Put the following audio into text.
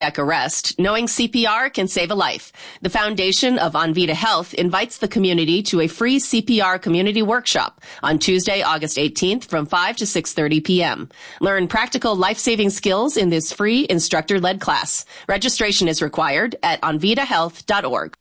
arrest, knowing CPR can save a life. The foundation of Envita Health invites the community to a free CPR community workshop on Tuesday, August 18th from 5 to 6:30 p.m. Learn practical life-saving skills in this free instructor-led class. Registration is required at onvitahealth.org.